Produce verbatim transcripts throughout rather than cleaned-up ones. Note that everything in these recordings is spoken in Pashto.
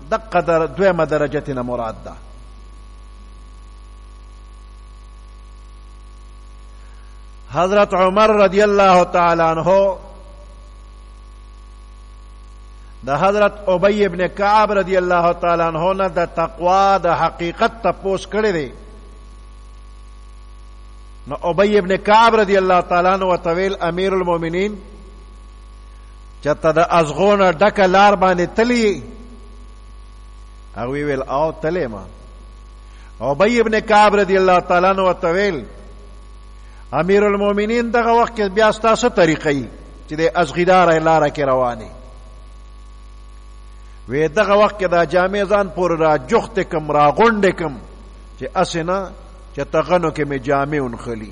دقه در دویمه درجه نه مراد ده. حضرت عمر رضی الله تعالی عنہ د حضرت ابی ابن کعب رضی الله تعالی عنہ نه د تقوا د حقیقت تپوس کړی دی. نو ابی ابن کعب رضی الله تعالی عنہ وتویل امیر المؤمنین چته د ازغونه ډکه لار باندې تلی او ویل او تلی ما. ابی ابن کعب رضی الله تعالی عنہ وتویل امیر المؤمنین دغه وخت کې بیا ستاسو طریقې چې د ازغیدار لار کې رواني وې دغه وخت کې دا جامع ځان پور را جوخت کم را غونډ کم چې اسنه چې تغنو کې می جامع انخلی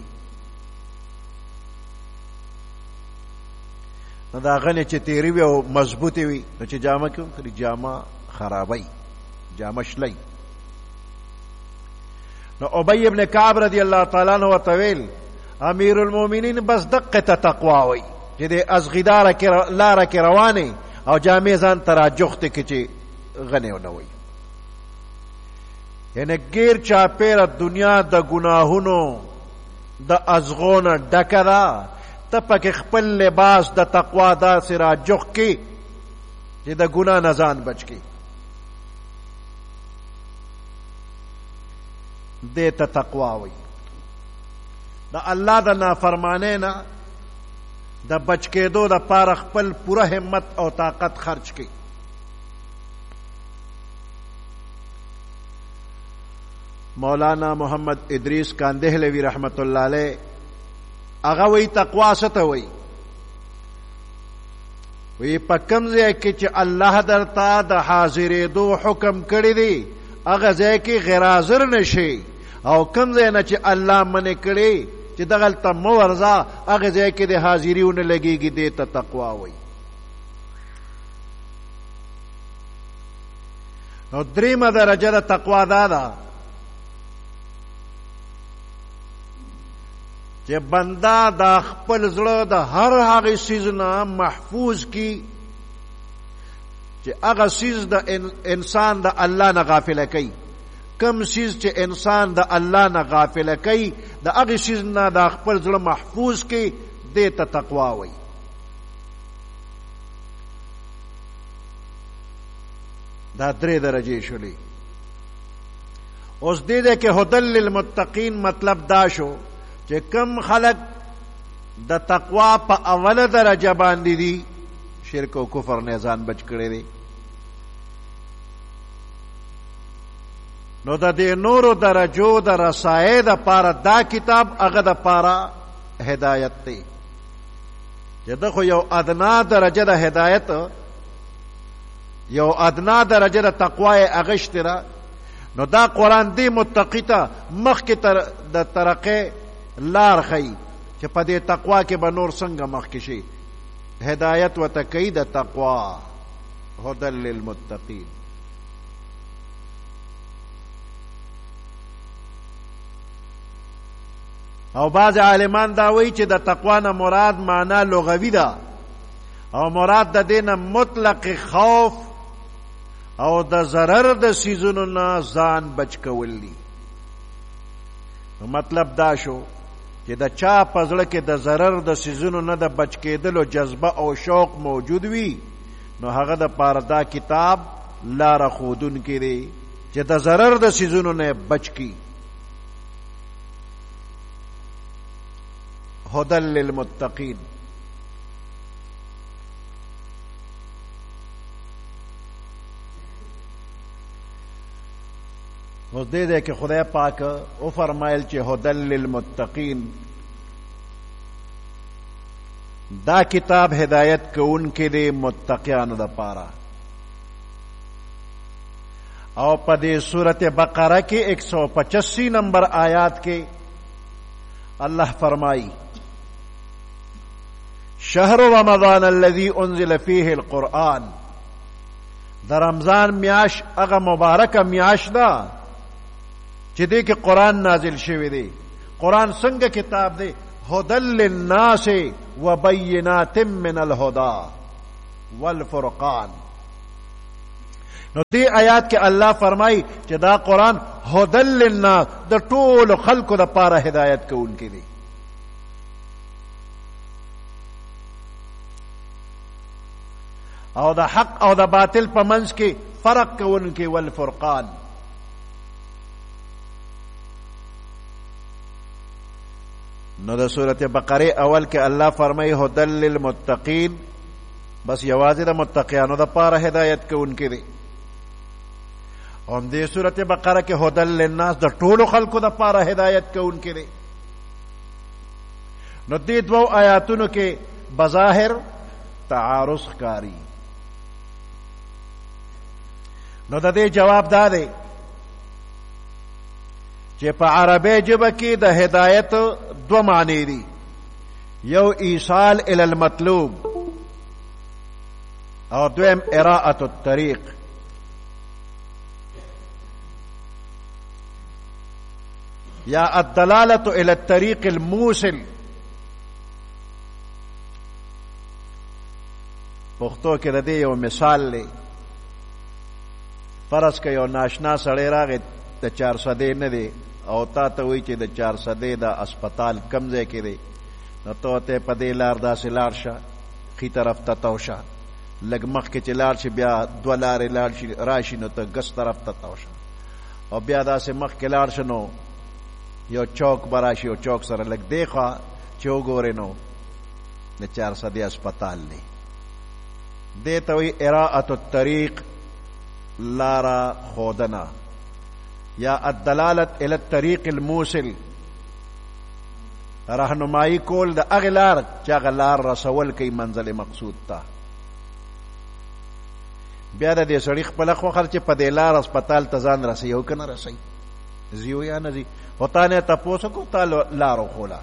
نو دا غنه چې تیری وي او مضبوطی وي نو چې جامه کوم کړي جامه خرابای جامه شلی. نو ابی ابن کعب رضی الله تعالی عنہ وتویل امیر المؤمنین بس دقه تقوا وي چې د ازغیدار کې لار کې رواني او جامع ځان تراجخت کې چې غنه ونه وي. یعنی غیر چاپیره دنیا د گناهونو د ازغونه ډکه ده ته پکې خپل لباس د تقوا دا سره جوخ کې چې د ګناه نه ځان بچ کې دې ته تقوا وي. د الله د نافرمانۍ نه د بچ کېدو د پاره خپل پوره همت او طاقت خرج کړي. مولانا محمد ادریس کاندهلوی رحمت الله علیه هغه وی تقوا څه ته وی وی په کوم ځای کې چې الله درته د حاضرېدو حکم کړی دی هغه ځای کې غیر حاضر نشي او کوم ځای نه چې الله منې کړی چې دغلته مو ورځه هغه ځای کې د حاضریونه لګېږي دې ته تقوا وی. نو دریمه درجه د تقوا دا ده چې بنده د خپل زړه د هر هغه څیز نه محفوظ کی چې هغه څیز د انسان د الله نه غافل کوي. کم څیز چې انسان د الله نه غافل کوي د هغه څیز نه د خپل زړه محفوظ کی دې ته تقوا وایي. دا درې درجې شولې. اوس دې ده کې هدل للمتقین مطلب دا شو چې کم خلق د تقوا په اوله درجه باندې دي شرک او کفر نه ځان بچ کړي دي نو د دې نورو درجو د رسایې د پاره دا کتاب هغه د پاره هدایت دی. چې دغه یو ادنا درجه د هدایت یو ادنا درجه د تقوا اغشتره نو دا قرآن دی متقی ته مخکې تر د ترقې لار خی چې په دې تقوا کې به نور څنګه مخکې شي. هدایت و تقی د تقوا هدل للمتقین. او بعض عالمان دا وایي چې د تقوا نه مراد معنا لغوي ده او مراد د دې نه مطلق خوف او د ضرر د سیزونو نه ځان بچ کول دي. مطلب دا شو چې د چا په زړه کې د ضرر د سیزونو نه د بچ کېدلو جذبه او شوق موجود وي نو هغه د پاره دا کتاب لاره ښودونکی دی چې د ضرر د سیزونو نه بچ کی. هدل للمتقین. اوس دې دې کې خدای پاک او فرمایل چې هدل للمتقین دا کتاب هدایت کوونکی دی متقیانو د پاره. او په دې سورته بقره کې ایک سو پچاسی نمبر آیات کې الله فرمایي شهر رمضان الذي انزل فيه القرآن. د رمضان میاش هغه مبارکه میاش ده چې دې کې قرآن نازل شوی دی. قرآن څنګه کتاب دی؟ هدل للناس وبینات من الهدى والفرقان. نو دې آیات کې الله فرمایي چې دا قرآن هدل للناس د ټولو خلکو دپاره هدایت کوونکی دی. او د حق او د باطل په منځ کې فرق کوونکی والفرقان. نو د سورۃ بقره اول کې الله فرمایي هدل للمتقین، بس یوازې د متقیانو دپاره هدایت کوونکی دی. هم دې سورۃ بقره کې هدل للناس د ټولو خلکو دپاره هدایت کوونکی دی. نو دې دوو آیاتونو کې بظاهر تعارض ښکاري. نو د دې جواب دا دی چې په عربی ژبه کې د هدایت دو معنی دي، یو ایصال الی المطلوب او دویم اراءة الطریق. یا الدلالة الی الطریق الموصل. پښتو کې د دې یو مثال دی. فرض که یو ناشنا سړی راغی د چار سدې نه دی او تا ته وایي چې د چار سدې د اسپتال کم ځای کې دی، نو ته ورته په دې لار داسې لاړ شه، ښي طرف ته تو شه، لږ مخکې چې لاړ شي بیا دوه لارې لاړ شي راشي نو ته ګس طرف ته تو شه، او بیا داسې مخکې لاړ شه نو یو چوک به راشي، یو چوک سره لږ دې خوا چې وګورې نو د چار سدې اسپتال دی. دې ته وایي اراءة الطریق، لارا خودنا، یا الدلالت الی الطریق الموصل، رهنمایی کول د هغې لار چې هغه لار رسول کوي منزل مقصود ته. بیا د دې سړي خپله خوښه چې په دې لار اسپتال ته ځان رسوي او که نه رسوي، ځي یا نه ځي، خو تا نه یې تپوس وکړو تا لار وښوله.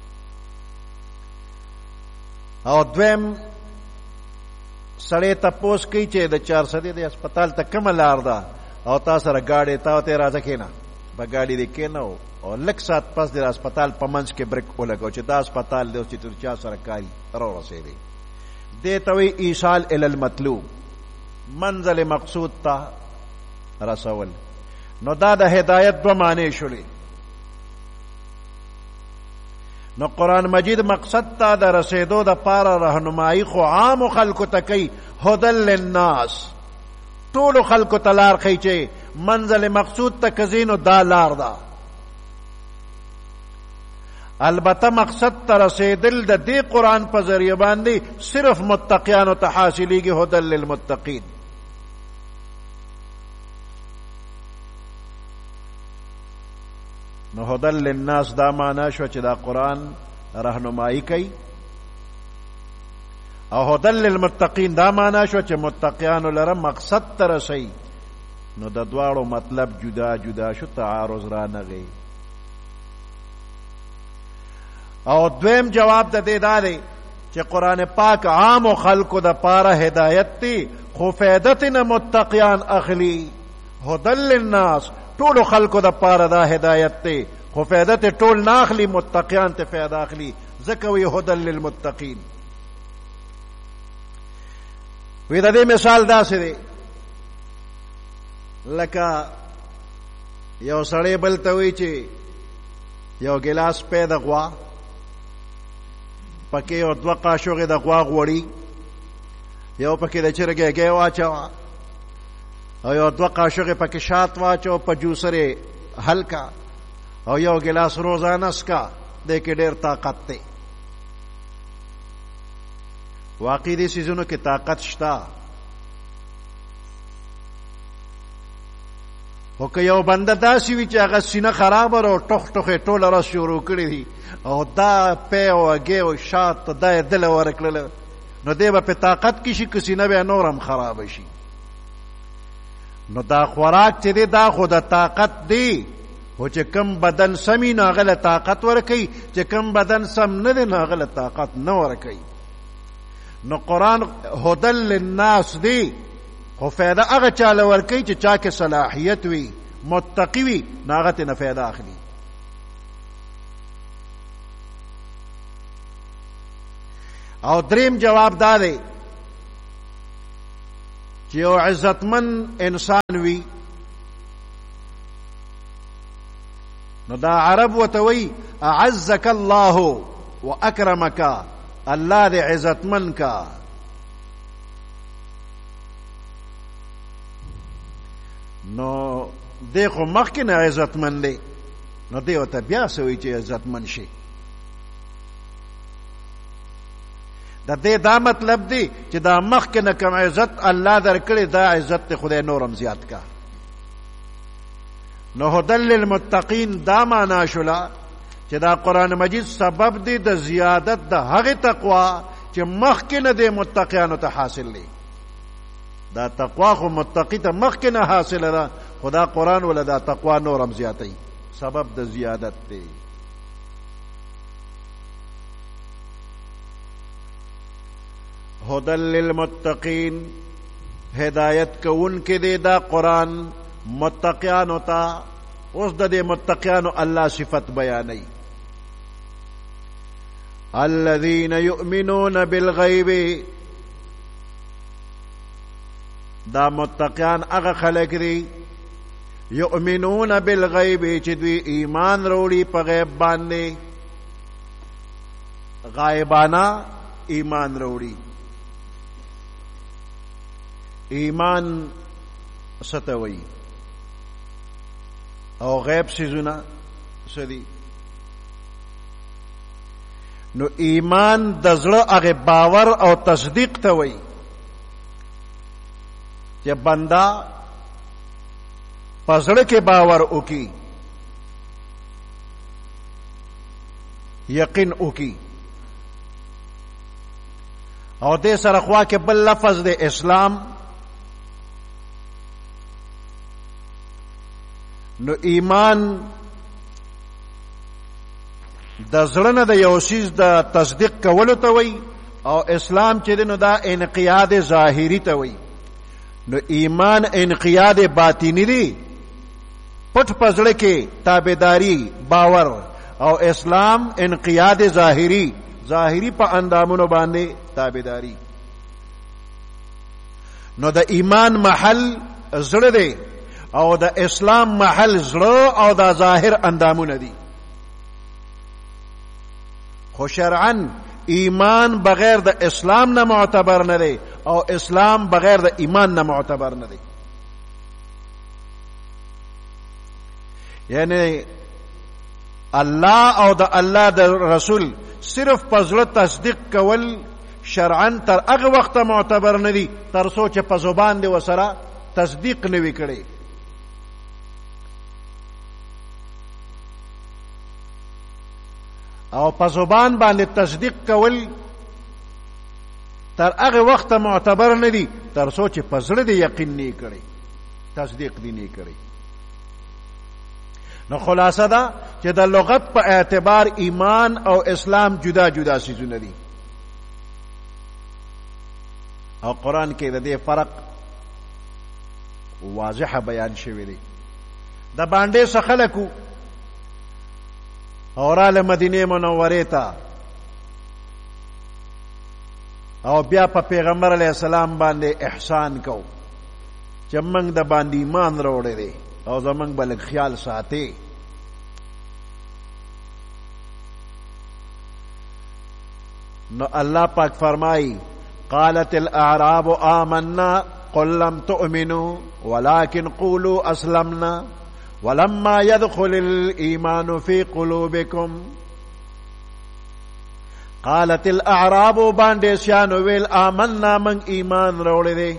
او دویم سړی تپوس کوي چې د چار سدې د اسپتال ته کومه لار ده، او تا سره ګاډی تا ورته راځه کېنه، په ګاډي دې کېنو او لږ ساعت پس د اسپتال په منځ کې بریک ولګو چې دا اسپتال دی اوس چې تر چا سره کاري راورسېدی. دې ته وایي ایصال الی المطلوب، منزل مقصود ته رسول. نو دا د هدایت دو معنی شولې. نو قرآن مجید مقصد ته د رسیدو د پاره رهنمایي خو عام خلکو ته کوي، هدل للناس، ټولو خلکو ته لار ښیي چې منزل مقصود ته که ځي نو دا لار ده. البته مقصد ته رسیدل د دې قرآن په ذریعه باندې صرف متقیانو ته حاصلیږي، هدل للمتقین. نو هدل للناس دا معنا شو چې دا قرآن رهنمایی کوي، او هدل للمتقین دا معنا شو چې متقیانو لره مقصد ته رسوي. نو د دواړو مطلب جدا جدا شو، تعارض را نغی. او دویم جواب د دې دا دی چې قرآن پاک عام خلکو د پاره هدایت دی، خو فایدت نه متقیان اخلي. هدل للناس ټولو خلکو د پاره دا هدایت دی، خو فایدت ټول نه اخلي، متقیان ته فایده اخلي، ځکه وایي هدل للمتقین. وی د دې مثال داسې دی لکه یو سړی بل ته وایي چې یو ګلاس پی د غوا، پکې یو دوه قاشوغې د غوا غوړي، یو پکې د چرګې ګی واچوه، او یو دوه قاشوغې پکې شات واچو، په جوسر یې حل کا، او یو ګلاس روزانه څکه، دې کې ډېر طاقت دی. واقعي دې څیزونو کې طاقت شته، خو که یو بنده داسې وي چې هغه سینه خرابه او ټوخ ټوخې ټوله ورځ شروع کړي دي، او دا پی او هګۍ او شات دا یې دله ورکړله، نو دی به په طاقت کې شي، که سینه به یې نور هم خرابه شي. نو دا خوراک چې دی دا خو د طاقت دی، خو چې کم بدن سمي نو هغه له طاقت ورکوي، چې کم بدن سم نه دی نو هغه له طاقت نه ورکوي. نو قرآن هدل للناس دی، خو فایده هغه چاله ورکوي چې چا کې صلاحیت وي، متقي وي، نو هغه ترې نه فایده اخلي. او دریم جواب دا دی چې یو عزتمن انسان وي نو دا عرب وتوي اعزك الله واكرمك، الله دې عزتمن کا. نو دې خو مخکې نه عزتمن دی، نو دې ورته بیا سوي چې عزتمن شي. د دې دا مطلب دی چې دا مخکې نه کوم عزت الله درکړي دا عزت ته خدای نورم زیات کا. نو هدل للمتقین دا معنا شولا چې دا قرآن مجید سبب دی د زیادت د هغه تقوا چې مخکې نه د متقیانو ته حاصل دی. دا تقوا خو متقی ته مخکې نه حاصله ده، خدا قرآن ولا دا تقوا نورم زیاتی، سبب د زیادت دی. هدل للمتقین، هدایت کون کې دی دا قرآن متقیانو ته. اوس د دې متقیانو الله صفت بیانوي. الذين يؤمنون بالغیب، دا متقیان هغه خلک دي یؤمنون بالغیب چې دوی ایمان وروړي په غیب باندې، غایبانه ایمان وروړي. ایمان ستوي او غیب سيزونه سدي. نو ایمان د زړه هغه باور او تصدیق ته وایي چې بندا پزړه کې باور وکي، یقین وکي. او دې سره خوا کې بل لفظ د اسلام. نو ایمان د زړه نه د یو شیز د تصدیق کولو ته وایي، او اسلام چې دی نو دا انقیاد ظاهری ته وایي. نو ایمان انقیاد باطینی دی، پټ پزړه کې تابعداري باور، او اسلام انقیاد ظاهری، ظاهری په اندامونو باندې تابعداري. نو د ایمان محل زړه دی او د اسلام محل زړه او د ظاهر اندامونه دي. خو شرعاً ایمان بغیر د اسلام نه معتبر نه دی، او اسلام بغیر د ایمان نه معتبر نه دی. یعنی الله او د الله د رسول صرف پزړه تصدیق کول شرعاً تر هغه وخت معتبر نه دی تر څو چې په زبان دی وسره تصدیق نه وي کړی. او په زبان باندې تصدیق کول تر هغه وخت معتبر نه دي تر څو چې په زړه دی یقین نه کړي، تصدیق دی نه کړي. نو خلاصه ده چې د لغت په اعتبار ایمان او اسلام جدا جدا سيزونه دي، او قرآن کې د دې فرق واضح بیان شوی دی. د باندې څخه خلکو اوراله مدینه منوره ته او بیا په پیغمبر علیه السلام باندې احسان کو چې موږ د باندې ایمان وروړی دی او زموږ بل خیال ساتي. نو الله پاک فرمایي قالت الاعراب آمنا قل لم تؤمنوا ولكن قولوا اسلمنا ولما يدخل الإيمان في قلوبكم. قالت الاعراب باندې شانو ویل آمنا من ایمان وروړی دی.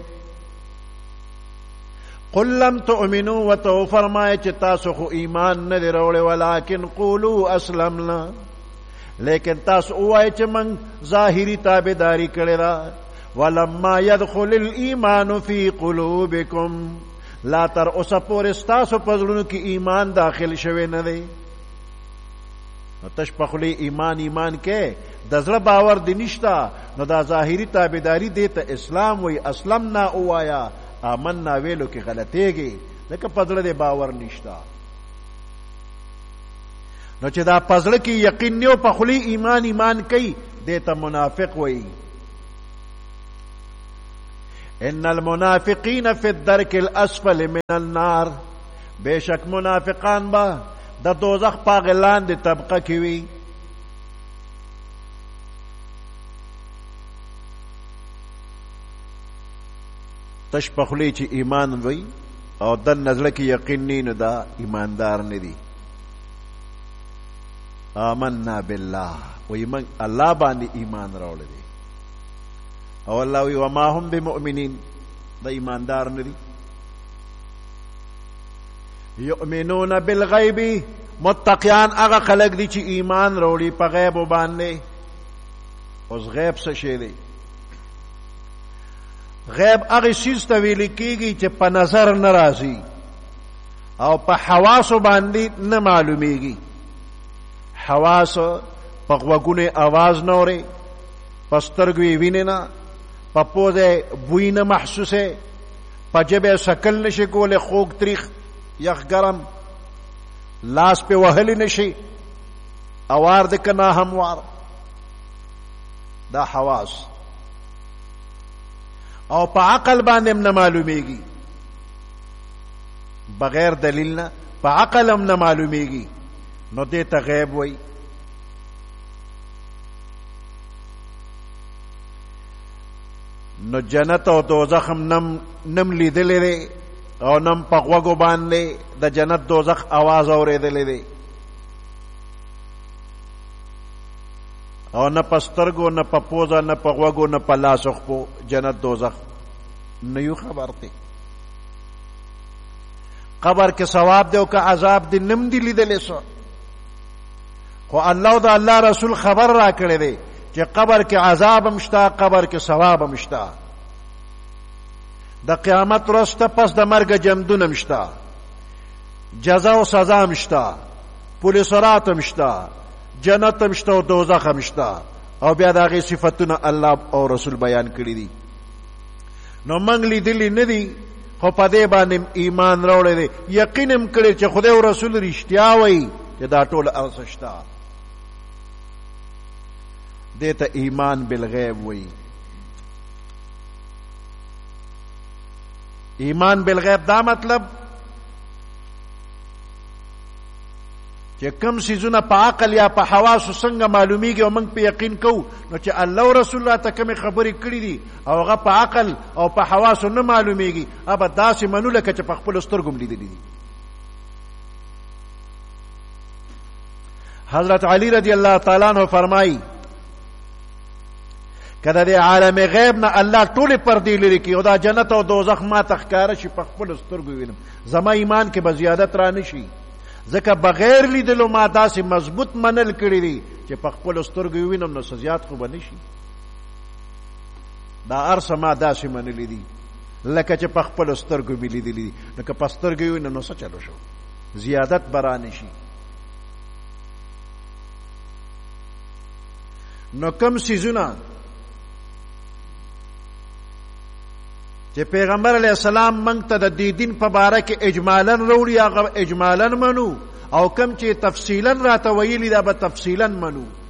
قل لم تؤمنوا وتو فرمایي چې تاسو خو ایمان نه دی وروړی، ولكن قولوا اسلمنا، لیکن تاسو وایي چې من ظاهری تابعداري کړی ده. ولما يدخل الإيمان في قلوبكم، لا تر اوسه پورې ستاسو په زړونو کې ایمان داخل شوی نه دی. نو تش په خولې ایمان ایمان کې د زړه باور دی نشته، نو دا ظاهری تابعداري دی ته اسلام وی. اسلمنا اوایا، آمنا ویلو کې غلطیږي لکه په زړه دی باور نشته. نو چې دا په زړه کې یقین نه او په خولې ایمان ایمان کوي دی ته منافق وی. ان المنافقین فی الدرک الاسفل من النار، بیشک منافقان با د دوزخ پاغ لاندې طبقه کې وي. تش پخلی چې ایمان وي او د نزله کې یقین نه نو دا ایماندار نه دي. آمنا بالله، وی من الله باندې ایمان راوړی دی، او الله وی وما هم بمؤمنین، دا ایماندار نه دي. یؤمنون بالغیب، متقیان هغه خلق دي چې ایمان راوړي په غیب باندې. اوس غیب څه شی دی؟ غیب هغه چیز ته ویل کېږي چې په نظر نه راځي او په حواسو باندې نه معلومیږي. حواس په غوږونو آواز نه اوري، په سترګو یې ویني نه، په پوزه بوی نه محسوسه، په ژبه شکل نشي کولی، خوږ تریخ یخ ګرم، لاس په وهلی نشي، اوار د که ناهموار. دا حواس. او په عقل باندې هم نه معلومیږي، بغیر دلیل نه په عقل هم نه معلومیږي، نو دې ته غیب وایي. نو جنت او دوزخ هم نم نم لیدلی دی او نم په غوږو باندې د جنت دوزخ आवाज اورېدلی دی، او نه په سترګو نه په پوزه نه په غوږو نه په لاسو خپو جنت دوزخ نه یو خبر دی. قبر کې ثواب دی او که عذاب دی نم دی لیدلی سو، خو الله او د الله رسول خبر را کړی دی چې قبر کې عذاب هم شته، قبر کې ثواب هم شته. د قیامت ورځ ته پس د مرګ جمدون هم شته، جزا او سزا هم شته، پل صراط هم شته، جنت هم شته او دوزخ هم شته، او بیا د هغې صفتونه الله او رسول بیان کړي دي. نو موږ لیدلي نه دي، خو په دې باندې ایمان راوړی دی، یقین هم کړی چې خدای او رسول رښتیا وایي چې دا ټول هر څه شته. دې ته ایمان بالغیب وایي. ایمان بالغیب دا مطلب چې کم سیزونه په عقل یا په حواسو څنګه معلومیږي او موږ په یقین کوو، نو چې الله او رسول الله ته کومې خبرې کړي دي او هغه په عقل او په حواسو نه معلومیږي، هغه داسې منو لکه چې په خپلو سترګو هم لیدلي دي. حضرت علی رضی الله تعالی عنہ فرمایي کله د عالم غیب نه الله ټولې پردې لرې کړي او دا جنت او دوزخ ما ته ښکاره شي، په خپلو سترګو وینم، زما ایمان کې به زیادت را نه شي، ځکه بغیر لیدلو ما داسې مضبوط منل کړي دي چې په خپلو سترګو وینم، نو څه زیات خو به نه شي. دا هر څه ما داسې منلي دي لکه چې په خپلو سترګو مې لیدلي دي، نو که په سترګو وینم نو څه چلو شو، زیادت به را نه شي. نو کم څیزونه چې پیغمبر علیه السلام موږ ته د دې دین په باره کې اجمالا راوړي، هغه اجمالا منو، او کم چې تفصیلا راته ویلي دا به تفصیلا منو.